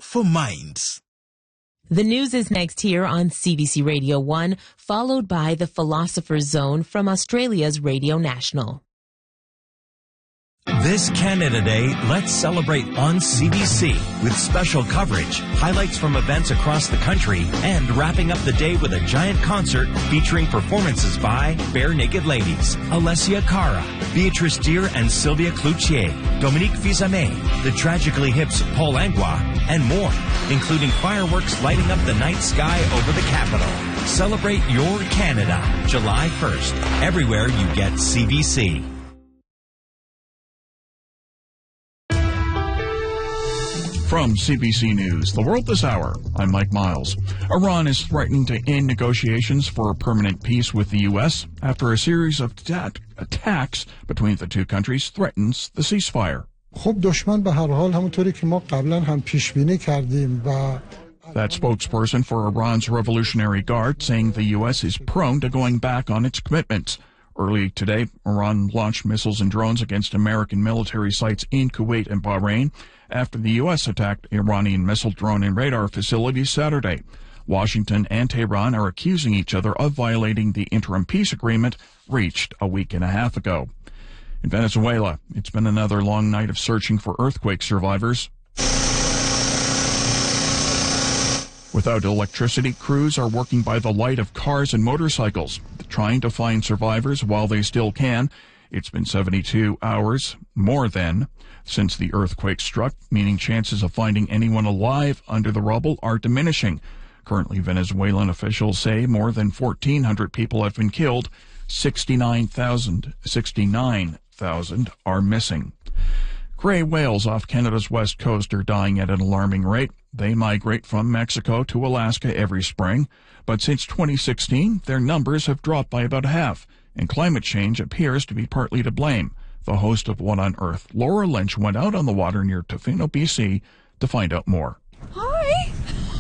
for minds. The news is next here on CBC Radio 1, followed by the Philosopher's Zone from Australia's Radio National. This Canada Day, let's celebrate on CBC with special coverage, highlights from events across the country, and wrapping up the day with a giant concert featuring performances by Bare Naked Ladies, Alessia Cara, Beatrice Deer and Sylvia Cloutier, Dominique Fils-Aimé, the Tragically Hip's Paul Langlois, and more, including fireworks lighting up the night sky over the capital. Celebrate your Canada, July 1st, everywhere you get CBC. From CBC News, The World This Hour, I'm Mike Miles. Iran is threatening to end negotiations for a permanent peace with the U.S. after a series of attacks between the two countries threatens the ceasefire. That spokesperson for Iran's Revolutionary Guard saying the U.S. is prone to going back on its commitments. Early today, Iran launched missiles and drones against American military sites in Kuwait and Bahrain after the U.S. attacked Iranian missile, drone, and radar facilities Saturday. Washington and Tehran are accusing each other of violating the interim peace agreement reached a week and a half ago. In Venezuela, it's been another long night of searching for earthquake survivors. Without electricity, crews are working by the light of cars and motorcycles, trying to find survivors while they still can. It's been 72 hours, more than, since the earthquake struck, meaning chances of finding anyone alive under the rubble are diminishing. Currently, Venezuelan officials say more than 1,400 people have been killed. 69,000 are missing. Gray whales off Canada's west coast are dying at an alarming rate. They migrate from Mexico to Alaska every spring, but since 2016, their numbers have dropped by about half, and climate change appears to be partly to blame. The host of What on Earth, Laura Lynch, went out on the water near Tofino, BC, to find out more. Hi!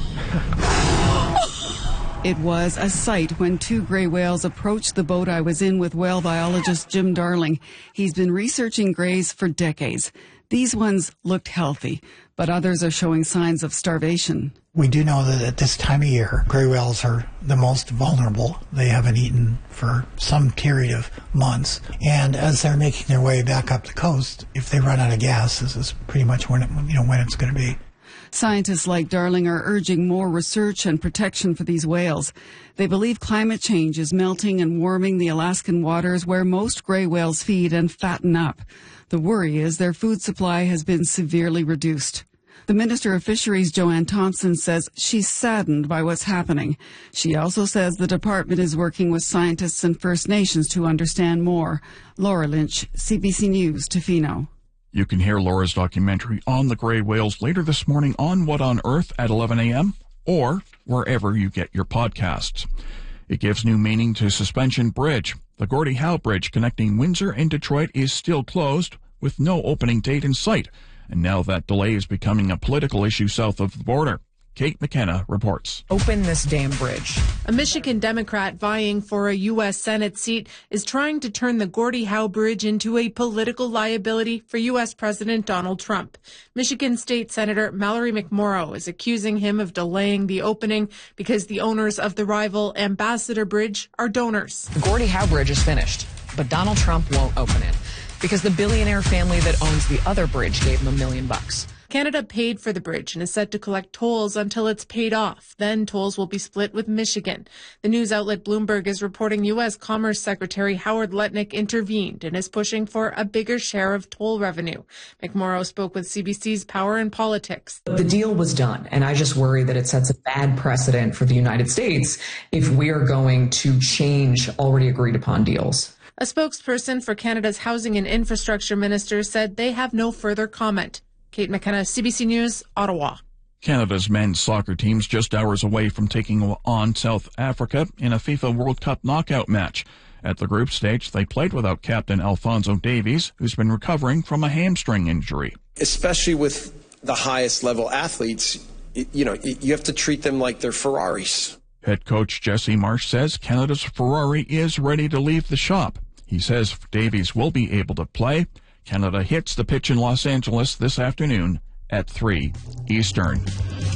It was a sight when two gray whales approached the boat I was in with whale biologist Jim Darling. He's been researching grays for decades. These ones looked healthy, but others are showing signs of starvation. We do know that at this time of year, gray whales are the most vulnerable. They haven't eaten for some period of months. And as they're making their way back up the coast, if they run out of gas, this is pretty much when it's going to be. Scientists like Darling are urging more research and protection for these whales. They believe climate change is melting and warming the Alaskan waters where most gray whales feed and fatten up. The worry is their food supply has been severely reduced. The Minister of Fisheries, Joanne Thompson, says she's saddened by what's happening. She also says the department is working with scientists and First Nations to understand more. Laura Lynch, CBC News, Tofino. You can hear Laura's documentary on the gray whales later this morning on What on Earth at 11 a.m. or wherever you get your podcasts. It gives new meaning to Suspension Bridge. The Gordie Howe Bridge connecting Windsor and Detroit is still closed with no opening date in sight. And now that delay is becoming a political issue south of the border. Kate McKenna reports. Open this damn bridge. A Michigan Democrat vying for a U.S. Senate seat is trying to turn the Gordie Howe Bridge into a political liability for U.S. President Donald Trump. Michigan State Senator Mallory McMorrow is accusing him of delaying the opening because the owners of the rival Ambassador Bridge are donors. The Gordie Howe Bridge is finished, but Donald Trump won't open it because the billionaire family that owns the other bridge gave him $1 million. Canada paid for the bridge and is set to collect tolls until it's paid off. Then tolls will be split with Michigan. The news outlet Bloomberg is reporting U.S. Commerce Secretary Howard Lutnick intervened and is pushing for a bigger share of toll revenue. McMorrow spoke with CBC's Power and Politics. The deal was done, and I just worry that it sets a bad precedent for the United States if we're going to change already agreed upon deals. A spokesperson for Canada's Housing and Infrastructure Minister said they have no further comment. Kate McKenna, CBC News, Ottawa. Canada's men's soccer team's just hours away from taking on South Africa in a FIFA World Cup knockout match. At the group stage, they played without captain Alphonso Davies, who's been recovering from a hamstring injury. Especially with the highest level athletes, you have to treat them like they're Ferraris. Head coach Jesse Marsh says Canada's Ferrari is ready to leave the shop. He says Davies will be able to play. Canada hits the pitch in Los Angeles this afternoon at 3 Eastern.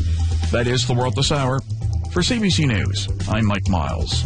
That is the world this hour. For CBC News, I'm Mike Miles.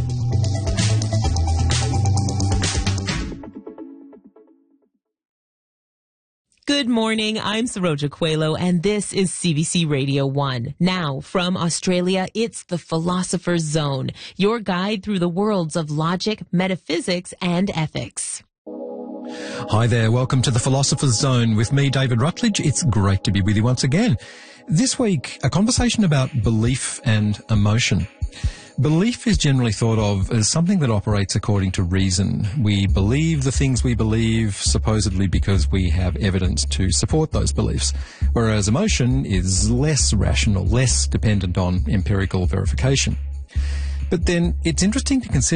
Good morning, I'm Saroja Coelho, and this is CBC Radio 1. Now, from Australia, it's the Philosopher's Zone, your guide through the worlds of logic, metaphysics, and ethics. Hi there, welcome to the Philosopher's Zone with me, David Rutledge. It's great to be with you once again. This week, a conversation about belief and emotion. Belief is generally thought of as something that operates according to reason. We believe the things we believe, supposedly because we have evidence to support those beliefs, whereas emotion is less rational, less dependent on empirical verification. But then it's interesting to consider